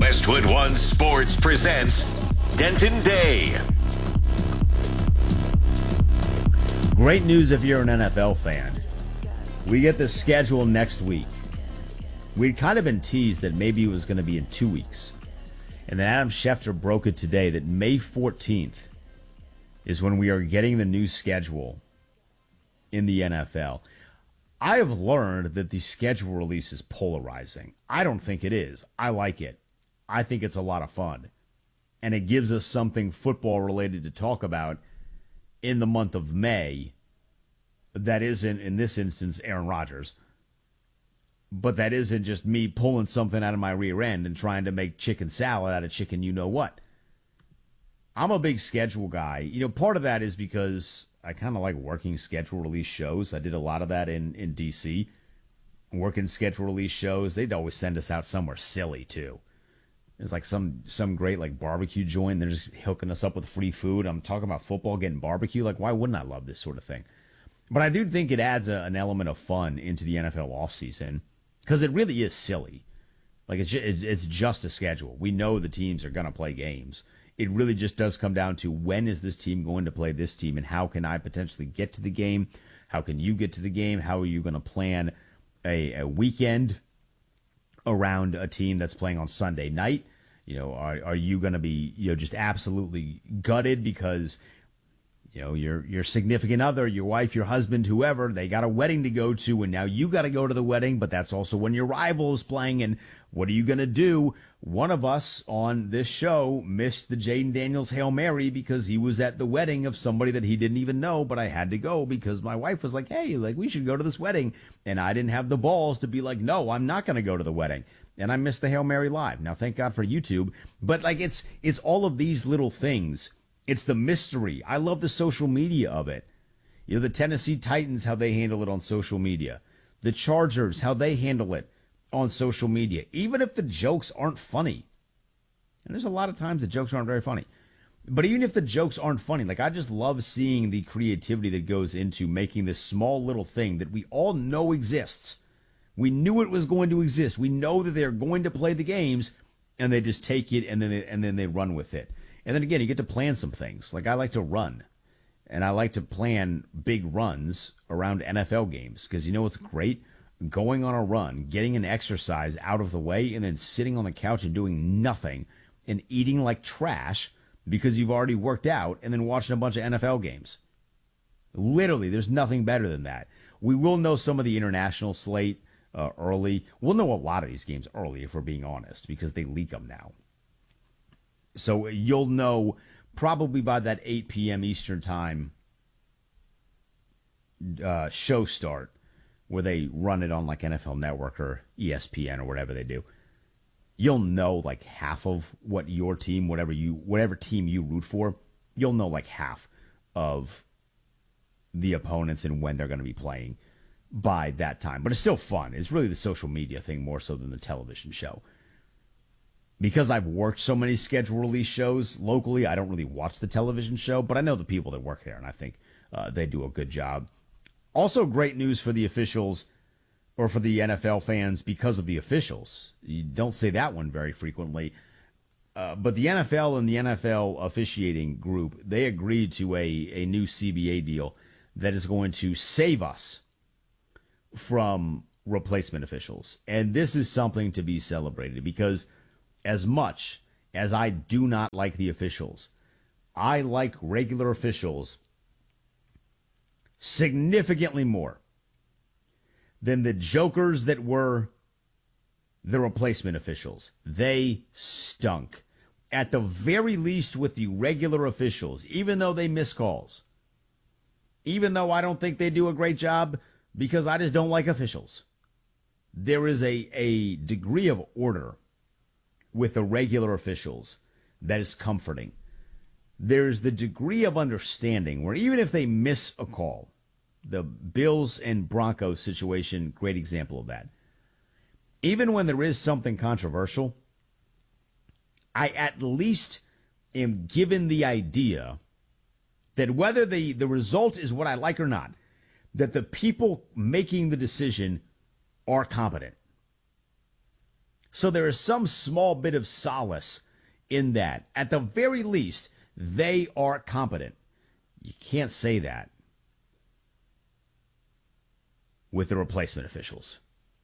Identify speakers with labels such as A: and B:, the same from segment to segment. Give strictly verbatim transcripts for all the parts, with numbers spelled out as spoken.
A: Westwood One Sports presents Denton Day.
B: Great news if you're an N F L fan. We get the schedule next week. We'd kind of been teased that maybe it was going to be in two weeks. And then Adam Schefter broke it today that May fourteenth is when we are getting the new schedule in the N F L. I have learned that the schedule release is polarizing. I don't think it is. I like it. I think it's a lot of fun. And it gives us something football related to talk about in the month of May that isn't, in this instance, Aaron Rodgers. But that isn't just me pulling something out of my rear end and trying to make chicken salad out of chicken you-know-what. I'm a big schedule guy. You know, part of that is because I kind of like working schedule release shows. I did a lot of that in, in D C. Working schedule release shows. They'd always send us out somewhere silly, too. There's like some some great like barbecue joint. They're just hooking us up with free food. I'm talking about football, getting barbecue. Like, why wouldn't I love this sort of thing? But I do think it adds a, an element of fun into the N F L offseason because it really is silly. Like, it's just, it's just a schedule. We know the teams are going to play games. It really just does come down to when is this team going to play this team and how can I potentially get to the game? How can you get to the game? How are you going to plan a, a weekend around a team that's playing on Sunday night? You know, are are you going to be, you know, just absolutely gutted because, you know, your your significant other, your wife, your husband, whoever, they got a wedding to go to, and now you got to go to the wedding, but that's also when your rival is playing, and what are you going to do? One of us on this show missed the Jaden Daniels Hail Mary because he was at the wedding of somebody that he didn't even know, but I had to go because my wife was like, hey, like, we should go to this wedding, and I didn't have the balls to be like, no, I'm not going to go to the wedding. And I missed the Hail Mary live. Now, thank God for YouTube. But, like, it's it's all of these little things. It's the mystery. I love the social media of it. You know, the Tennessee Titans, how they handle it on social media. The Chargers, how they handle it on social media. Even if the jokes aren't funny. And there's a lot of times the jokes aren't very funny. But even if the jokes aren't funny, like, I just love seeing the creativity that goes into making this small little thing that we all know exists. We knew it was going to exist. We know that they're going to play the games, and they just take it and then they, and then they run with it. And then again, you get to plan some things. Like, I like to run, and I like to plan big runs around N F L games because you know what's great? Going on a run, getting an exercise out of the way, and then sitting on the couch and doing nothing and eating like trash because you've already worked out, and then watching a bunch of N F L games. Literally, there's nothing better than that. We will know some of the international slate Uh, early. We'll know a lot of these games early if we're being honest because they leak them now. So you'll know probably by that eight p.m. Eastern time uh, show start where they run it on like N F L Network or E S P N or whatever they do. You'll know like half of what your team, whatever you, whatever team you root for, you'll know like half of the opponents and when they're going to be playing by that time. But it's still fun. It's really the social media thing more so than the television show. Because I've worked so many schedule release shows locally, I don't really watch the television show, but I know the people that work there, and I think uh, they do a good job. Also, great news for the officials, or for the N F L fans, because of the officials. You don't say that one very frequently. Uh, but the N F L and the N F L officiating group, they agreed to a, a new C B A deal that is going to save us from replacement officials. And this is something to be celebrated because as much as I do not like the officials, I like regular officials significantly more than the jokers that were the replacement officials. They stunk. At the very least with the regular officials, even though they miss calls, even though I don't think they do a great job, because I just don't like officials. There is a, a degree of order with the regular officials that is comforting. There's the degree of understanding where even if they miss a call, the Bills and Broncos situation, great example of that. Even when there is something controversial, I at least am given the idea that whether the, the result is what I like or not, that the people making the decision are competent. So there is some small bit of solace in that. At the very least, they are competent. You can't say that with the replacement officials.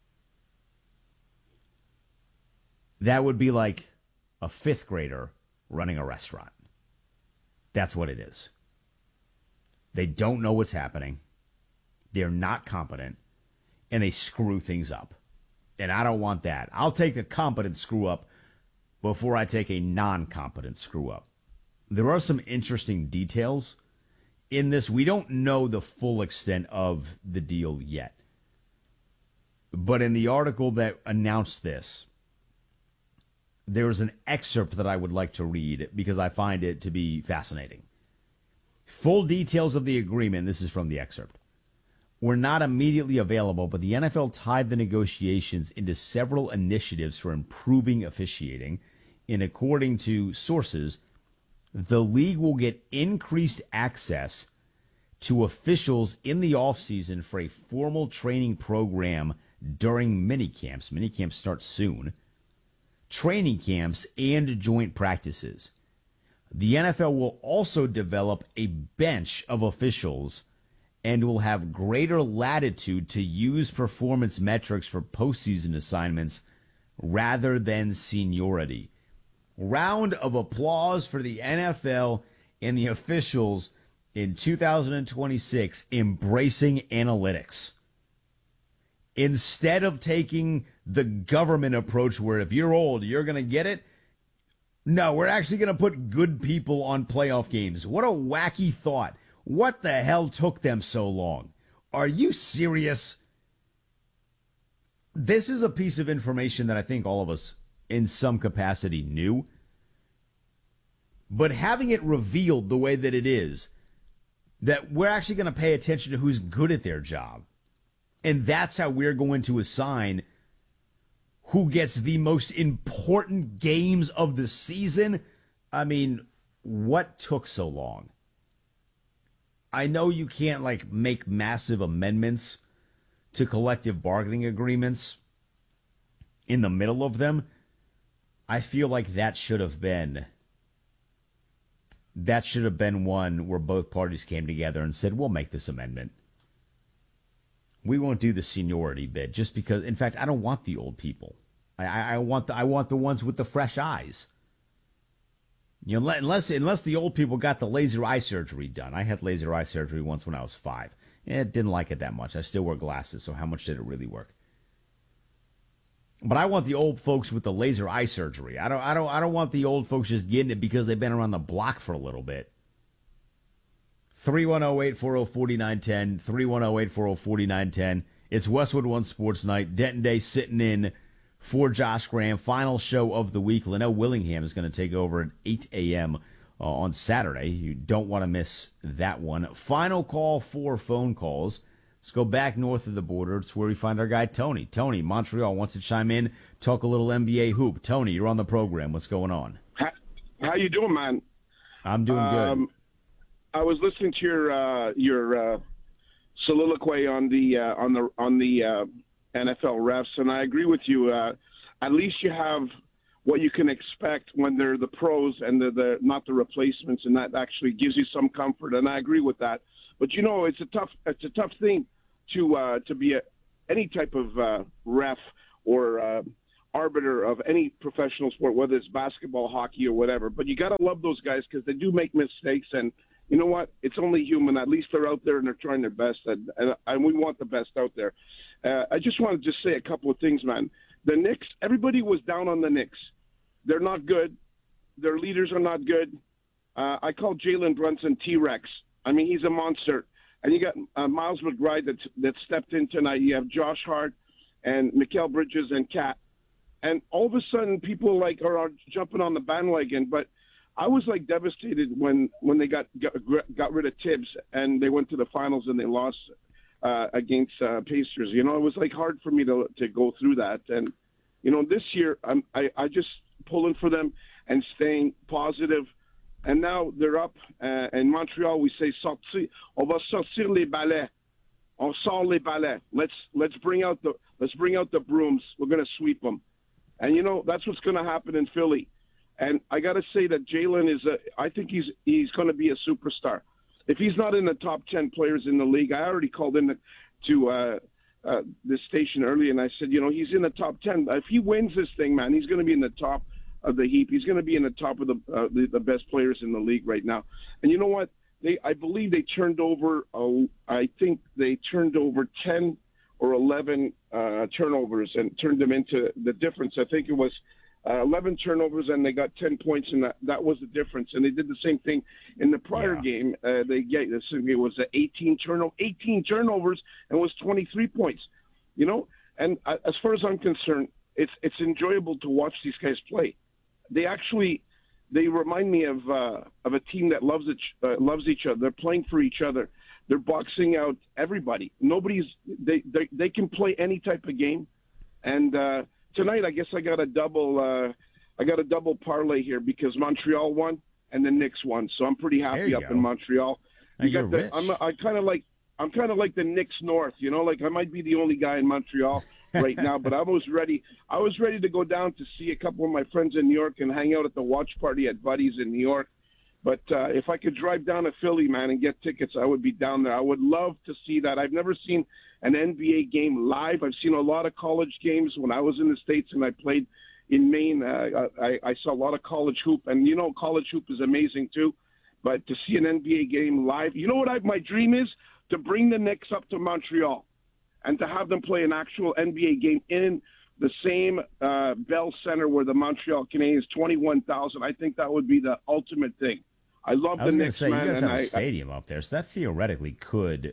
B: That would be like a fifth grader running a restaurant. That's what it is. They don't know what's happening. They're not competent. And they screw things up. And I don't want that. I'll take a competent screw up before I take a non-competent screw up. There are some interesting details in this. We don't know the full extent of the deal yet. But in the article that announced this, there's an excerpt that I would like to read because I find it to be fascinating. Full details of the agreement, this is from the excerpt, were not immediately available, but the N F L tied the negotiations into several initiatives for improving officiating. And according to sources, the league will get increased access to officials in the offseason for a formal training program during minicamps. Minicamps start soon. Training camps, and joint practices. The N F L will also develop a bench of officials and will have greater latitude to use performance metrics for postseason assignments rather than seniority. Round of applause for the N F L and the officials in two thousand twenty-six embracing analytics. Instead of taking the government approach where if you're old, you're going to get it. No, we're actually going to put good people on playoff games. What a wacky thought. What the hell took them so long? Are you serious? This is a piece of information that I think all of us in some capacity knew. But having it revealed the way that it is, that we're actually going to pay attention to who's good at their job. And that's how we're going to assign who gets the most important games of the season. I mean, what took so long? I know you can't, like, make massive amendments to collective bargaining agreements in the middle of them. I feel like that should have been, that should have been one where both parties came together and said, we'll make this amendment. We won't do the seniority bit just because, in fact, I don't want the old people. I, I, I want the I want the ones with the fresh eyes. You know, unless unless the old people got the laser eye surgery done. I had laser eye surgery once when I was five. Yeah, didn't like it that much. I still wear glasses, so how much did it really work? But I want the old folks with the laser eye surgery. I don't I don't I don't want the old folks just getting it because they've been around the block for a little bit. three one zero, eight four zero, four nine one zero, three one zero, eight four zero, four nine one zero. It's Westwood One Sports Night. Denton Day sitting in for Josh Graham. Final show of the week. Linnell Willingham is going to take over at eight a.m. Uh, on Saturday. You don't want to miss that one. Final call for phone calls. Let's go back north of the border. It's where we find our guy Tony. Tony, Montreal, wants to chime in, talk a little N B A hoop. Tony, you're on the program. What's going on?
C: How, how you doing, man?
B: I'm doing
C: um,
B: good.
C: I was listening to your uh, your uh, soliloquy on the uh, on the on the uh, N F L refs, and I agree with you. Uh, at least you have what you can expect when they're the pros and they're the not the replacements, and that actually gives you some comfort. And I agree with that. But you know, it's a tough it's a tough thing to uh, to be a, any type of uh, ref or uh, arbiter of any professional sport, whether it's basketball, hockey, or whatever. But you got to love those guys because they do make mistakes, and you know what? It's only human. At least they're out there and they're trying their best, and, and, and we want the best out there. Uh, I just want to just say a couple of things, man. The Knicks, everybody was down on the Knicks. They're not good. Their leaders are not good. Uh, I call Jalen Brunson T-Rex. I mean, he's a monster. And you got uh, Miles McBride that that stepped in tonight. You have Josh Hart and Mikal Bridges and Cat. And all of a sudden, people like are, are jumping on the bandwagon. But I was like devastated when, when they got, got got rid of Tibbs and they went to the finals and they lost uh, against uh, Pacers. You know, it was like hard for me to to go through that. And you know, this year I'm I, I just pulling for them and staying positive. And now they're up. Uh, in Montreal, we say sortir. On va sortir les balais. On sort les balais. Let's let's bring out the let's bring out the brooms. We're going to sweep them. And, you know, that's what's going to happen in Philly. And I got to say that Jalen is a – I think he's he's going to be a superstar. If he's not in the top ten players in the league, I already called in to uh, uh, this station earlier, and I said, you know, he's in the top ten. If he wins this thing, man, he's going to be in the top of the heap. He's going to be in the top of the, uh, the the best players in the league right now. And you know what? They I believe they turned over uh, I think they turned over ten or eleven uh, turnovers and turned them into the difference. I think it was uh, eleven turnovers and they got ten points, and that that was the difference. And they did the same thing in the prior
B: yeah. game.
C: Uh, they get it was eighteen turnover eighteen turnovers and it was twenty-three points. You know, and uh, as far as I'm concerned, it's it's enjoyable to watch these guys play. They actually. They remind me of uh, of a team that loves each uh, loves each other. They're playing for each other. They're boxing out everybody. Nobody's they they, they can play any type of game. And uh, tonight, I guess I got a double uh, I got a double parlay here because Montreal won and the Knicks won. So I'm pretty happy up
B: go.
C: in Montreal. You
B: you're
C: got the,
B: rich.
C: I'm I kind of like I'm kind of like the Knicks North. You know, like I might be the only guy in Montreal right now, but I was ready. I was ready to go down to see a couple of my friends in New York and hang out at the watch party at Buddy's in New York. But uh, if I could drive down to Philly, man, and get tickets, I would be down there. I would love to see that. I've never seen an N B A game live. I've seen a lot of college games when I was in the States and I played in Maine. Uh, I, I saw a lot of college hoop, and you know, college hoop is amazing too. But to see an N B A game live, you know what I, my dream is? To bring the Knicks up to Montreal and to have them play an actual N B A game in the same uh, Bell Center where the Montreal Canadiens, twenty-one thousand. I think that would be the ultimate thing. I love
B: I was
C: the
B: going to
C: Knicks,
B: say,
C: man.
B: you guys have
C: and
B: a
C: I,
B: stadium up there, so that theoretically could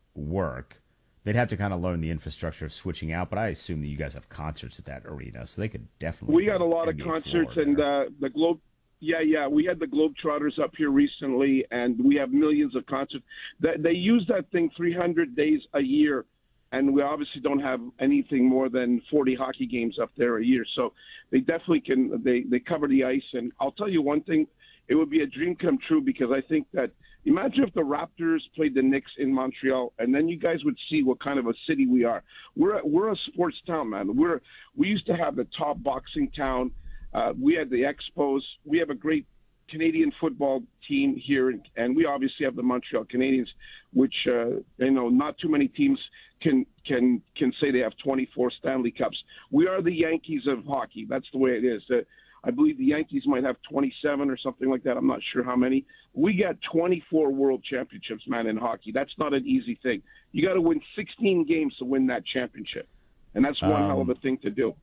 B: work. They'd have to kind of learn the infrastructure of switching out, but I assume that you guys have concerts at that arena, so they could definitely.
C: We got a lot of concerts, and uh, the Globe. Yeah, yeah, we had the Globetrotters up here recently, and we have millions of concerts. They, they use that thing three hundred days a year, and we obviously don't have anything more than forty hockey games up there a year. So they definitely can. They they cover the ice, and I'll tell you one thing: it would be a dream come true because I think that imagine if the Raptors played the Knicks in Montreal, and then you guys would see what kind of a city we are. We're we're a sports town, man. We're we used to have the top boxing town. Uh, we had the Expos. We have a great Canadian football team here, and we obviously have the Montreal Canadiens, which uh, you know not too many teams can can can say they have twenty-four Stanley Cups. We are the Yankees of hockey. That's the way it is. Uh, I believe the Yankees might have twenty-seven or something like that. I'm not sure how many. We got twenty-four World Championships, man, in hockey. That's not an easy thing. You got to win sixteen games to win that championship, and that's one
B: Um,
C: hell of a thing to do.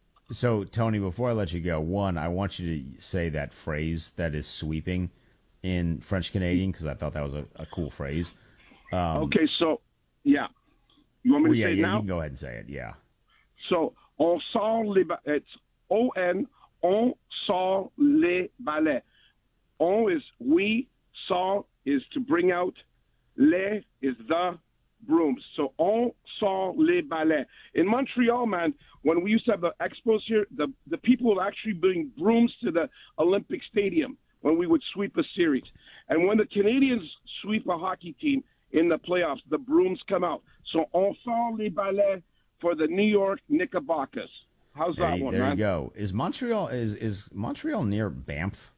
B: So, Tony, before I let you go, one, I want you to say that phrase that is sweeping in French Canadian because I thought that was a, a cool phrase. Um,
C: Okay, so yeah, you want me
B: well,
C: to
B: yeah,
C: say it
B: yeah,
C: now?
B: you can go ahead and say it. Yeah.
C: So, on sort les ba- it's O N, on sort les balais. On is we, sort is to bring out, les is the brooms. So, on sort les balais. In Montreal, man, when we used to have the Expos here, the, the people would actually bring brooms to the Olympic Stadium when we would sweep a series. And when the Canadians sweep a hockey team in the playoffs, the brooms come out. So, on sort les balais for the New York Knickerbockers. How's
B: There,
C: that
B: you,
C: one,
B: there
C: man?
B: you go. Is Montreal is is Montreal near Banff?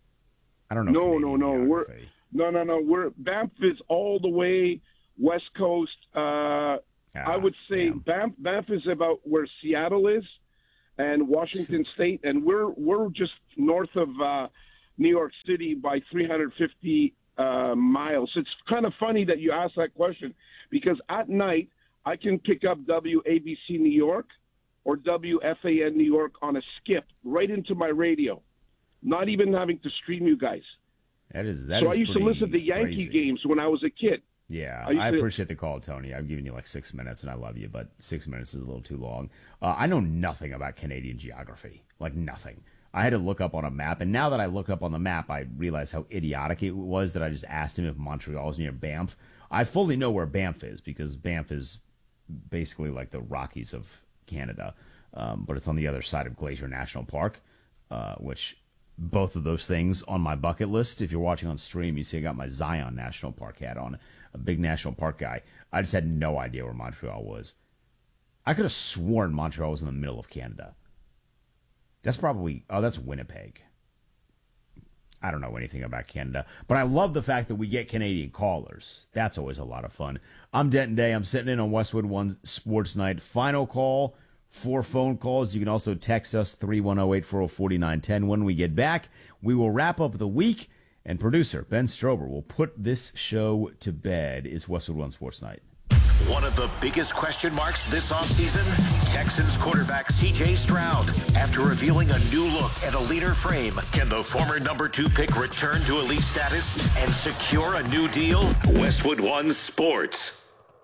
B: I don't know.
C: No, no,
B: Canadian
C: no. We're
B: geography.
C: no, no, no. We're Banff is all the way west coast. Uh,
B: Ah,
C: I would say
B: damn.
C: Banff, Banff is about where Seattle is, and Washington State, and we're we're just north of uh, New York City by three hundred fifty uh, miles. It's kind of funny that you asked that question because at night I can pick up W A B C New York or W F A N New York on a skip right into my radio, not even having to stream you guys.
B: That is that
C: so
B: is
C: I used to
B: pretty
C: listen to Yankee
B: crazy.
C: games when I was a kid.
B: Yeah,
C: I used
B: I
C: to-
B: appreciate the call, Tony. I've given you like six minutes, and I love you, but six minutes is a little too long. Uh, I know nothing about Canadian geography, like nothing. I had to look up on a map, and now that I look up on the map, I realize how idiotic it was that I just asked him if Montreal is near Banff. I fully know where Banff is because Banff is basically like the Rockies of Canada, um, but it's on the other side of Glacier National Park, uh, which both of those things on my bucket list. If you're watching on stream, you see I got my Zion National Park hat on, a big national park guy. I just had no idea where Montreal was. I could have sworn Montreal was in the middle of Canada. That's probably, oh, that's Winnipeg. I don't know anything about Canada, but I love the fact that we get Canadian callers. That's always a lot of fun. I'm Denton Day. I'm sitting in on Westwood One Sports Night. Final call, four phone calls. You can also text us three one zero, eight four zero, four nine one zero. When we get back, we will wrap up the week, and producer Ben Strober will put this show to bed. It's Westwood One Sports Night.
A: One of the biggest question marks this offseason, Texans quarterback C J Stroud. After revealing a new look and a leaner frame, can the former number two pick return to elite status and secure a new deal? Westwood One Sports.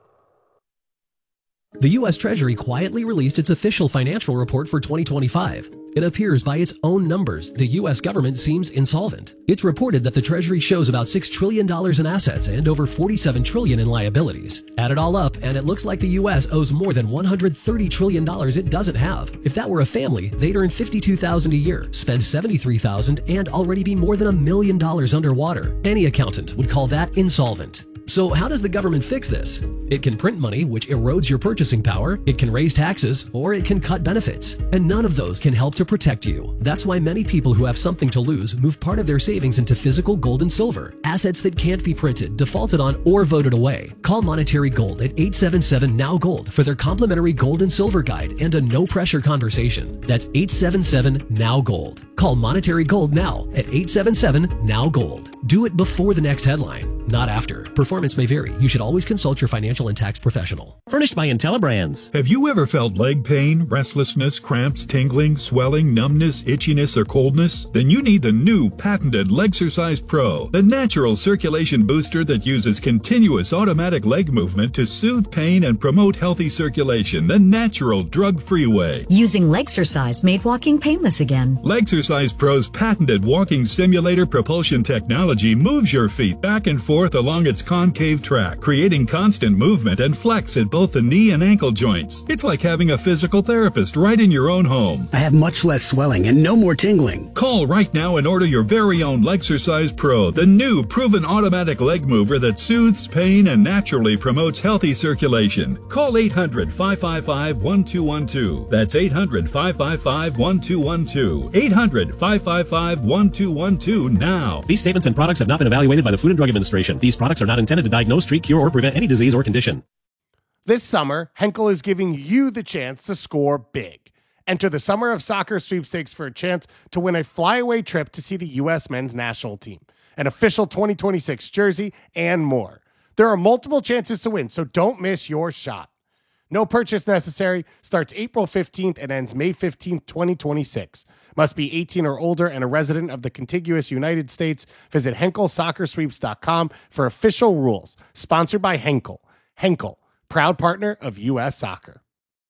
D: The U S Treasury quietly released its official financial report for twenty twenty-five. It appears by its own numbers, the U S government seems insolvent. It's reported that the Treasury shows about six trillion dollars in assets and over forty-seven trillion dollars in liabilities. Add it all up, and it looks like the U S owes more than one hundred thirty trillion dollars it doesn't have. If that were a family, they'd earn fifty-two thousand dollars a year, spend seventy-three thousand dollars, and already be more than a million dollars underwater. Any accountant would call that insolvent. So how does the government fix this? It can print money, which erodes your purchasing power, it can raise taxes, or it can cut benefits. And none of those can help to protect you. That's why many people who have something to lose move part of their savings into physical gold and silver, assets that can't be printed, defaulted on, or voted away. Call Monetary Gold at eight seven seven, N O W Gold for their complimentary gold and silver guide and a no-pressure conversation. That's eight seven seven, N O W Gold. Call Monetary Gold now at eight seven seven, N O W Gold. Do it before the next headline, not after. Performance may vary. You should always consult your financial and tax professional.
E: Furnished by IntelliBrands.
F: Have you ever felt leg pain, restlessness, cramps, tingling, swelling, numbness, itchiness, or coldness? Then you need the new patented Legsercise Pro, the natural circulation booster that uses continuous automatic leg movement to soothe pain and promote healthy circulation the natural, drug-free way.
G: Using Legsercise made walking painless again.
F: Legsercise Pro's patented walking simulator propulsion technology moves your feet back and forth along its concave track, creating constant movement and flex at both the knee and ankle joints. It's like having a physical therapist right in your own home.
H: I have much less swelling and no more tingling.
F: Call right now and order your very own Legsercise Pro, the new proven automatic leg mover that soothes pain and naturally promotes healthy circulation. Call eight hundred, five five five, one two one two. That's eight hundred, five five five, one two one two. eight hundred, five five five, one two one two now.
E: These statements and products have not been evaluated by the Food and Drug Administration. These products are not intended to diagnose, treat, cure, or prevent any disease or condition.
I: This summer, Henkel is giving you the chance to score big. Enter the Summer of Soccer sweepstakes for a chance to win a flyaway trip to see the U S men's national team, an official twenty twenty-six jersey, and more. There are multiple chances to win, so don't miss your shot. No purchase necessary. Starts April fifteenth and ends May fifteenth, twenty twenty-six. Must be eighteen or older and a resident of the contiguous United States. Visit Henkel Soccer Sweeps dot com for official rules. Sponsored by Henkel. Henkel, proud partner of U S Soccer.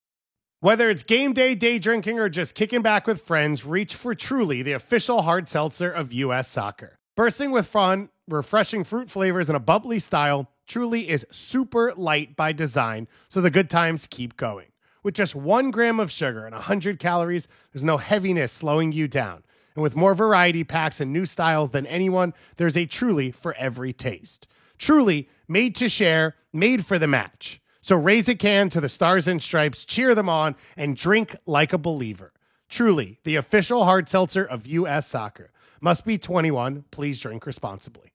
I: Whether it's game day, day drinking, or just kicking back with friends, reach for Truly, the official hard seltzer of U S Soccer. Bursting with fun, refreshing fruit flavors, and a bubbly style, Truly is super light by design, so the good times keep going. With just one gram of sugar and one hundred calories, there's no heaviness slowing you down. And with more variety packs and new styles than anyone, there's a Truly for every taste. Truly, made to share, made for the match. So raise a can to the Stars and Stripes, cheer them on, and drink like a believer. Truly, the official hard seltzer of U S Soccer. Must be twenty-one. Please drink responsibly.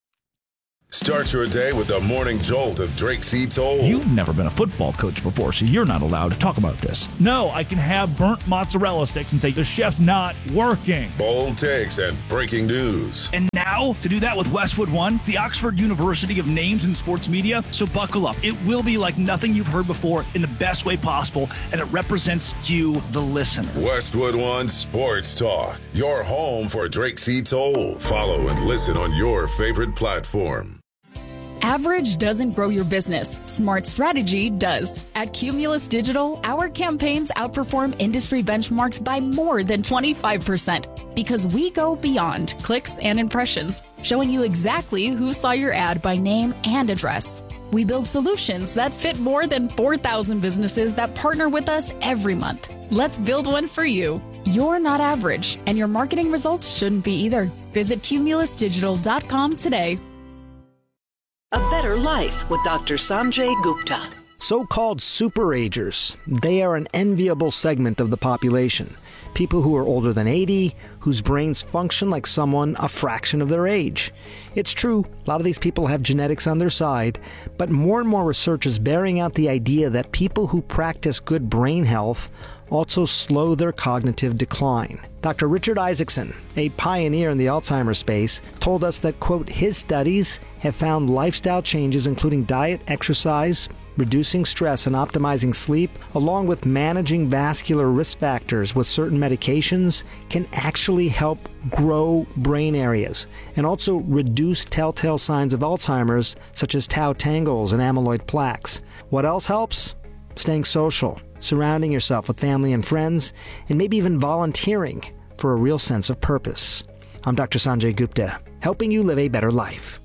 J: Start your day with the morning jolt of Drake C. Toll.
K: You've never been a football coach before, so you're not allowed to talk about this. No, I can have burnt mozzarella sticks and say the chef's not working.
J: Bold takes and breaking news.
K: And now, to do that with Westwood One, the Oxford University of Names in Sports Media. So buckle up. It will be like nothing you've heard before in the best way possible, and it represents you, the listener.
J: Westwood One Sports Talk, your home for Drake C. Toll. Follow and listen on your favorite platform.
L: Average doesn't grow your business. Smart strategy does. At Cumulus Digital, our campaigns outperform industry benchmarks by more than twenty-five percent because we go beyond clicks and impressions, showing you exactly who saw your ad by name and address. We build solutions that fit more than four thousand businesses that partner with us every month. Let's build one for you. You're not average, and your marketing results shouldn't be either. Visit cumulus digital dot com today.
M: A Better Life with Doctor Sanjay Gupta.
N: So-called superagers, they are an enviable segment of the population. people who are older than eighty, whose brains function like someone a fraction of their age. It's true, a lot of these people have genetics on their side, but more and more research is bearing out the idea that people who practice good brain health also slow their cognitive decline. Doctor Richard Isaacson, a pioneer in the Alzheimer's space, told us that, quote, his studies have found lifestyle changes including diet, exercise, reducing stress, and optimizing sleep, along with managing vascular risk factors with certain medications, can actually help grow brain areas and also reduce telltale signs of Alzheimer's, such as tau tangles and amyloid plaques. What else helps? Staying social, surrounding yourself with family and friends, and maybe even volunteering for a real sense of purpose. I'm Doctor Sanjay Gupta, helping you live a better life.